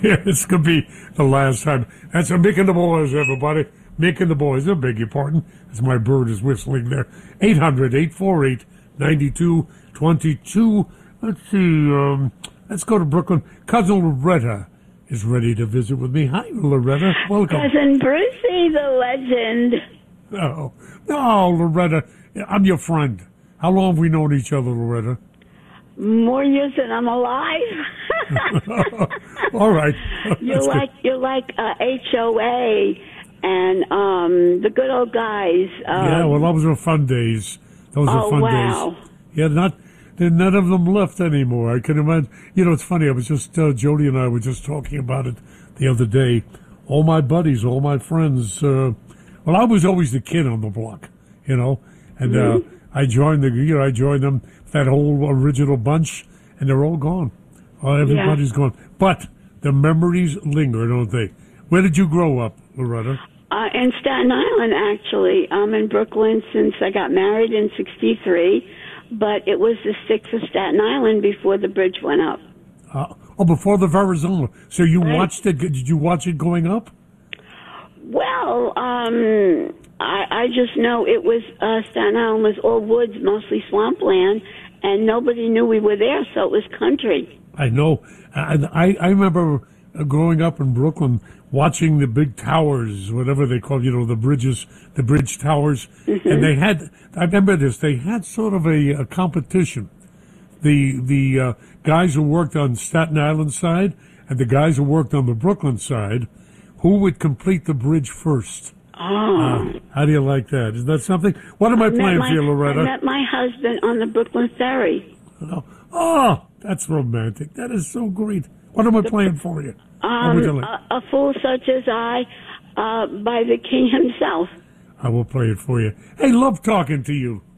Yeah, this could be the last time. That's a Mick and the Boys, everybody. Mick and the Boys, I beg your pardon. As my bird is whistling there. 800-848-9222. Let's see, let's go to Brooklyn. Cousin Loretta is ready to visit with me. Hi, Loretta. Welcome. Cousin Brucey, the legend. No, Loretta, I'm your friend. How long have we known each other, Loretta? More years than I'm alive. All right. You're like HOA and the good old guys. Yeah, well, those were fun days. Those were fun wow. days. Yeah, none of them left anymore. I can imagine. You know, it's funny. I was just Jody and I were just talking about it the other day. All my buddies, all my friends. Well, I was always the kid on the block, you know, and I joined them, that whole original bunch, and they're all gone. Everybody's gone. But the memories linger, don't they? Where did you grow up, Loretta? In Staten Island, actually. I'm in Brooklyn since I got married in '63, but it was the 6th of Staten Island before the bridge went up. Before the Verrazano. So you watched it? Did you watch it going up? Well, I just know it was Staten Island was all woods, mostly swampland, and nobody knew we were there, so it was country. I know. I remember growing up in Brooklyn, watching the big towers, whatever they call, the bridges, the bridge towers. Mm-hmm. And they had, I remember this, they had sort of a competition. The guys who worked on Staten Island side and the guys who worked on the Brooklyn side, who would complete the bridge first? Oh. How do you like that? Isn't that something? What am I playing for you, Loretta? I met my husband on the Brooklyn Ferry. Oh, that's romantic. That is so great. What am I playing for you? A Fool Such as I, by the King himself. I will play it for you. Hey, love talking to you.